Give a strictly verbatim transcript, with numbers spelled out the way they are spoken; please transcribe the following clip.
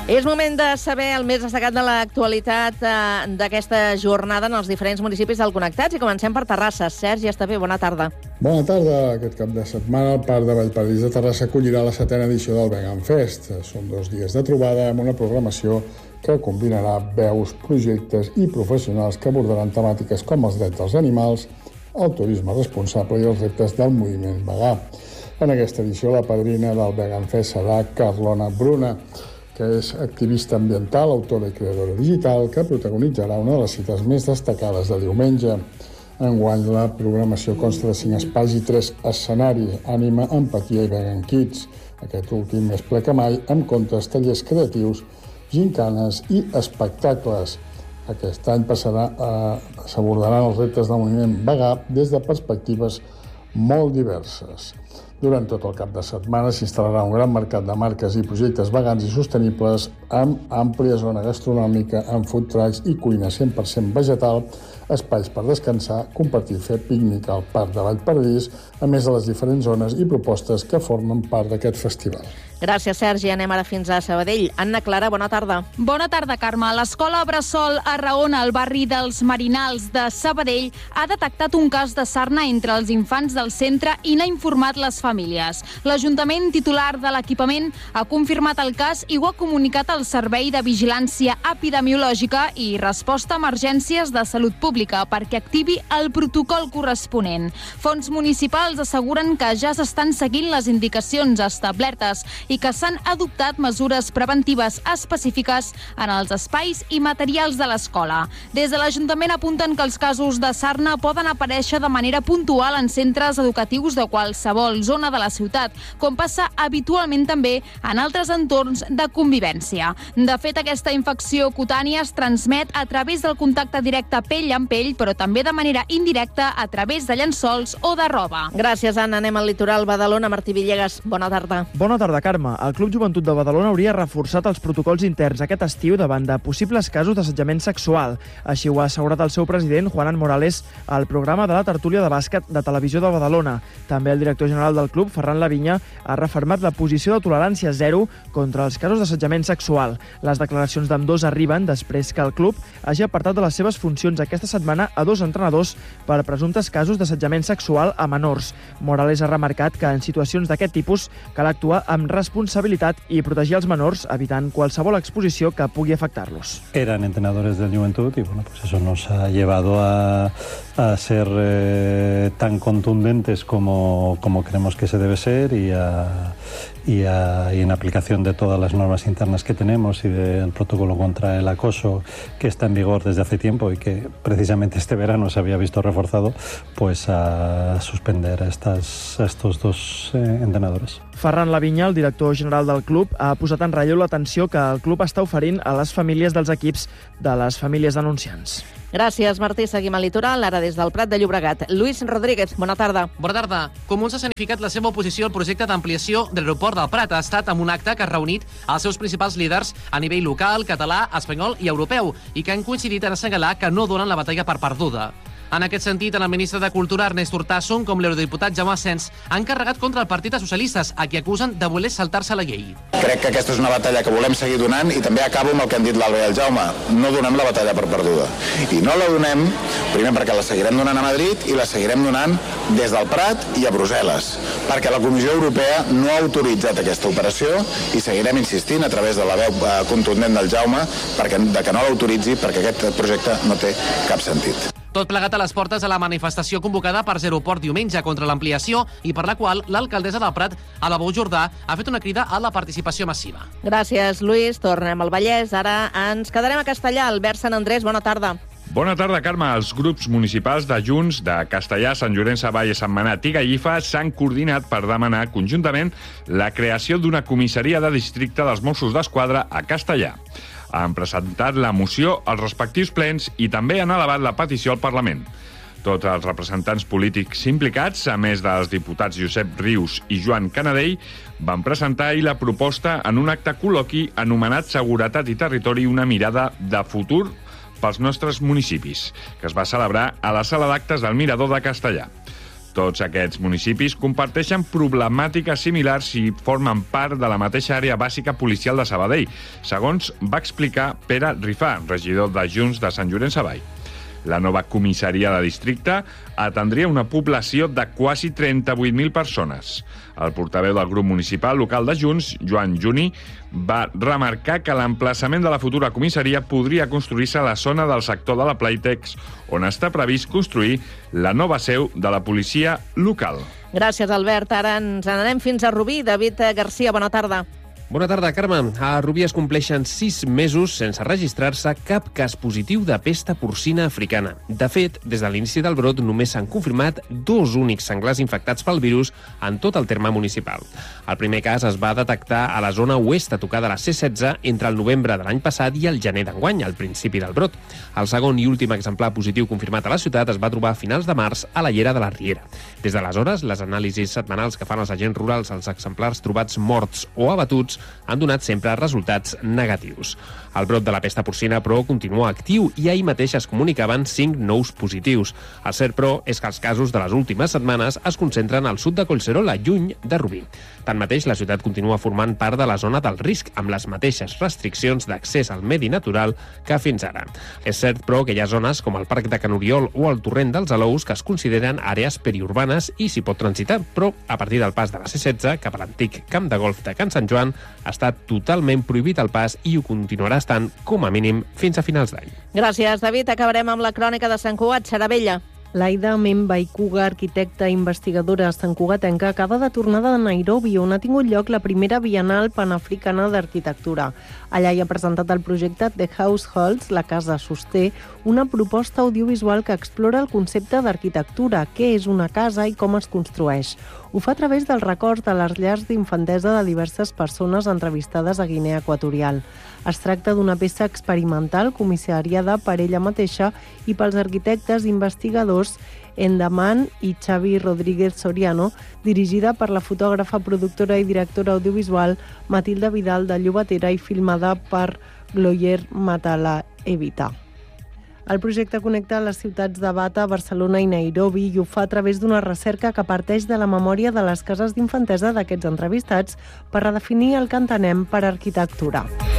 És moment de saber el més destacat de l'actualitat eh, d'aquesta jornada en els diferents municipis del Connectats i comencem per Terrassa. Sergi Estavé, bona tarda. Bona tarda. Aquest cap de setmana el Parc de Vallpardís de Terrassa acollirà la setena edició del Vegan Fest. Són dos dies de trobada amb una programació que combinarà veus, projectes i professionals que abordaran temàtiques com els drets dels animals, el turisme responsable i els reptes del moviment vegà. En aquesta edició la padrina del Vegan Fest serà Carlona Bruna, que és activista ambiental, autora i creadora digital, que protagonitzarà una de les cites més destacades de diumenge. Enguany la programació consta de cinc espais i tres escenaris: Ànima, Empatia i Vegan Kids. Aquest últim més ple que mai, amb contes, tallers creatius, gincanes i espectacles. Aquest any passarà a... s'abordaran els reptes del moviment vegà des de perspectives molt diverses. Durant tot el cap de setmana s'instal·larà un gran mercat de marques i projectes vegans i sostenibles amb àmplia zona gastronòmica, amb food trucks i cuina cent per cent vegetal, espais per descansar, compartir i fer pícnic al Parc de Vallpardís, a més de les diferents zones i propostes que formen part d'aquest festival. Gràcies, Sergi. Anem ara fins a Sabadell. Anna Clara, bona tarda. Bona tarda, Carme. L'Escola Bressol Arraona, al barri dels Marinals de Sabadell, ha detectat un cas de sarna entre els infants del centre i n'ha informat les famílies. L'Ajuntament titular de l'equipament ha confirmat el cas i ho ha comunicat al Servei de Vigilància Epidemiològica i Resposta a Emergències de Salut Pública perquè activi el protocol corresponent. Fons municipals asseguren que ja s'estan seguint les indicacions establertes i que s'han adoptat mesures preventives específiques en els espais i materials de l'escola. Des de l'Ajuntament apunten que els casos de sarna poden aparèixer de manera puntual en centres educatius de qualsevol zona de la ciutat, com passa habitualment també en altres entorns de convivència. De fet, aquesta infecció cutània es transmet a través del contacte directe pell amb pell, però també de manera indirecta a través de llençols o de roba. Gràcies, Anna. Anem al litoral Badalona. Martí Villegas, bona tarda. Bona tarda, Carme. El Club Joventut de Badalona hauria reforçat els protocols interns aquest estiu davant de possibles casos d'assetjament sexual. Així ho ha assegurat el seu president, Juanan Morales, al programa de la tertúlia de bàsquet de Televisió de Badalona. També el director general del club, Ferran Lavinya, ha refermat la posició de tolerància zero contra els casos d'assetjament sexual. Les declaracions d'ambdós arriben després que el club hagi apartat de les seves funcions aquesta setmana a dos entrenadors per presumptes casos d'assetjament sexual a menors. Morales ha remarcat que en situacions d'aquest tipus cal actuar amb responsabilitat i protegir els menors, evitant qualsevol exposició que pugui afectar-los. Eran entrenadores del Juventud y bueno, pues eso nos ha llevado a, a ser eh, tan contundentes como, como creemos que se debe ser y, a, y, a, y en aplicación de todas las normas internas que tenemos y del protocolo contra el acoso que está en vigor desde hace tiempo y que precisamente este verano se había visto reforzado, pues a suspender a, estas, a estos dos eh, entrenadores. Ferran Lavinya, el director general del club, ha posat en relleu l'atenció que el club està oferint a les famílies dels equips de les famílies denunciants. Gràcies, Martí. Seguim al litoral, ara des del Prat de Llobregat. Lluís Rodríguez, bona tarda. Bona tarda. Comuns ha significat la seva oposició al projecte d'ampliació de l'aeroport del Prat. Ha estat amb un acte que ha reunit els seus principals líders a nivell local, català, espanyol i europeu i que han coincidit en assenyalar que no donen la batalla per perduda. En aquest sentit, tant el ministre de Cultura, Ernest Urtasun, com l'eurodiputat Jaume Asens han carregat contra el Partit dels Socialistes, a qui acusen de voler saltar-se la llei. Crec que aquesta és una batalla que volem seguir donant i també acabo amb el que han dit l'Alba i el Jaume. No donem la batalla per perduda. I no la donem, primer perquè la seguirem donant a Madrid i la seguirem donant des del Prat i a Brussel·les, perquè la Comissió Europea no ha autoritzat aquesta operació i seguirem insistint a través de la veu contundent del Jaume perquè, de que no l'autoritzi, perquè aquest projecte no té cap sentit. Tot plegat a les portes de la manifestació convocada per Zeroport diumenge contra l'ampliació i per la qual l'alcaldessa del Prat, a la Bou Jordà, ha fet una crida a la participació massiva. Gràcies, Lluís. Tornem al Vallès. Ara ens quedarem a Castellà. Albert Sant Andrés, bona tarda. Bona tarda, Carme. Els grups municipals de Junts, de Castellà, Sant Llorenç Savall, Sentmenat i Gallifa s'han coordinat per demanar conjuntament la creació d'una comissaria de districte dels Mossos d'Esquadra a Castellà. Han presentat la moció als respectius plens i també han elevat la petició al Parlament. Tots els representants polítics implicats, a més dels diputats Josep Rius i Joan Canadell, van presentar ahir la proposta en un acte col·loqui anomenat Seguretat i Territori, una mirada de futur pels nostres municipis, que es va celebrar a la sala d'actes del Mirador de Castellà. Tots aquests municipis comparteixen problemàtiques similars i formen part de la mateixa àrea bàsica policial de Sabadell, segons va explicar Pere Rifà, regidor de Junts de Sant Llorenç Savall. La nova comissaria de districte atendria una població de quasi trenta-vuit mil persones. El portaveu del grup municipal local de Junts, Joan Juni, va remarcar que l'emplaçament de la futura comissaria podria construir-se a la zona del sector de la Playtex, on està previst construir la nova seu de la policia local. Gràcies, Albert. Ara ens n'anem fins a Rubí. David Garcia, bona tarda. Bona tarda, Carme. A Rubí es compleixen sis mesos sense registrar-se cap cas positiu de pesta porcina africana. De fet, des de l'inici del brot només s'han confirmat dos únics senglars infectats pel virus en tot el terme municipal. El primer cas es va detectar a la zona oest a tocar de la C setze entre el novembre de l'any passat i el gener d'enguany, al principi del brot. El segon i últim exemplar positiu confirmat a la ciutat es va trobar a finals de març a la Llera de la Riera. Des d'aleshores, les anàlisis setmanals que fan els agents rurals als exemplars trobats morts o abatuts han donat sempre resultats negatius. El brot de la pesta porcina, però, continua actiu i ahir mateix es comunicaven cinc nous positius. El cert, però, és que els casos de les últimes setmanes es concentren al sud de Collserola, lluny de Rubí. Tanmateix, la ciutat continua formant part de la zona del risc, amb les mateixes restriccions d'accés al medi natural que fins ara. És cert, però, que hi ha zones com el Parc de Can Oriol o el Torrent dels Alous que es consideren àrees periurbanes i s'hi pot transitar, però a partir del pas de la C setze cap a l'antic camp de golf de Can Sant Joan està totalment prohibit el pas i ho continuarà estant com a mínim fins a finals d'any. Gràcies, David. Acabarem amb la crònica de Sant Cugat, Xaravella. Laida Membaikuga, arquitecta i investigadora santcugatenca, acaba de tornar de Nairobi, on ha tingut lloc la primera Bienal Panafricana d'Arquitectura. Allà hi ha presentat el projecte The Households, la casa sosté, una proposta audiovisual que explora el concepte d'arquitectura, què és una casa i com es construeix. Ho fa a través dels records de les llars d'infantesa de diverses persones entrevistades a Guinea Equatorial. Es tracta d'una peça experimental comissariada per ella mateixa i pels arquitectes investigadors Endaman i Xavi Rodríguez Soriano, dirigida per la fotògrafa, productora i directora audiovisual Matilda Vidal de Llobatera i filmada per Gloyer Matala Evita. El projecte connecta les ciutats de Bata, Barcelona i Nairobi i ho fa a través d'una recerca que parteix de la memòria de les cases d'infantesa d'aquests entrevistats per redefinir el que entenem per arquitectura.